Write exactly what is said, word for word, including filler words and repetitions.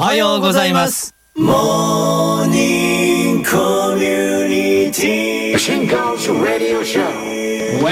はようございます。モーニングコミュニティ Machine Girls Radio Show